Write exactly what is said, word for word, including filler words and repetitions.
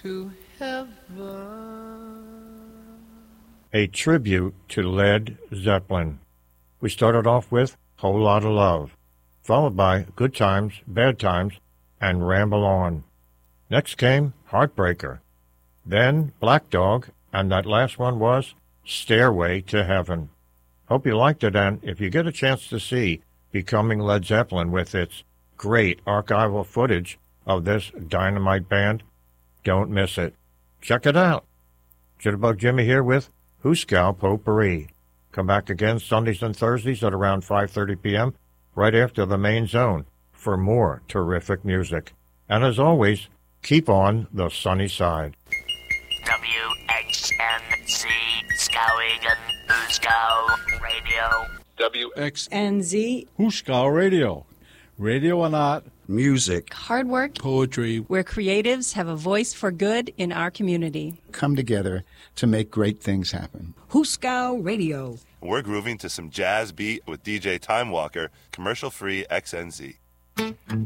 to heaven. A tribute to Led Zeppelin. We started off with Whole Lotta Love, followed by Good Times, Bad Times, and Ramble On. Next came Heartbreaker, then Black Dog, and that last one was Stairway to Heaven. Hope you liked it, and if you get a chance to see Becoming Led Zeppelin with its great archival footage of this dynamite band, don't miss it. Check it out. Jitterbug Jimmy here with Hooskow Potpourri. Come back again Sundays and Thursdays at around five thirty p.m., right after the main zone, for more terrific music. And as always, keep on the sunny side. W X N Z Skowhegan Hooskow Radio. W X N Z Hooskow Radio. Radio or not, music, hard work, poetry, where creatives have a voice for good in our community. Come together to make great things happen. Hooskow Radio. We're grooving to some jazz beat with D J Time Walker, commercial-free X N Z.